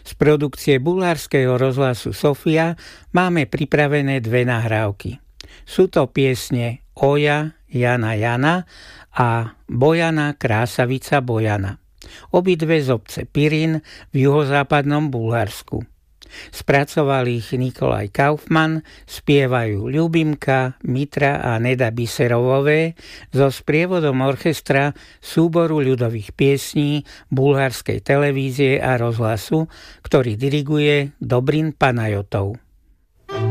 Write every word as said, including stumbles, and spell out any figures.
Z produkcie bulharského rozhlasu Sofia máme pripravené dve nahrávky. Sú to piesne Oja, Jana, Jana a Bojana, Krásavica Bojana. Obidve z obce Pirin v juhozápadnom Bulharsku. Spracovali ich Nikolaj Kaufmann, spievajú Ľubimka, Mitra a Neda Biserovové so sprievodom orchestra súboru ľudových piesní bulharskej televízie a rozhlasu, ktorý diriguje Dobrin Panajotov.